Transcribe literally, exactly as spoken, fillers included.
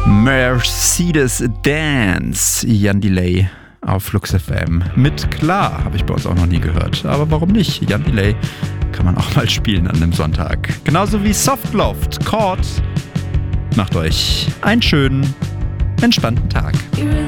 Mercedes Dance, Jan Delay auf Flux F M. Mit Klar habe ich bei uns auch noch nie gehört. Aber warum nicht? Jan Delay kann man auch mal spielen an einem Sonntag. Genauso wie Softloft, Chord. Macht euch einen schönen, entspannten Tag.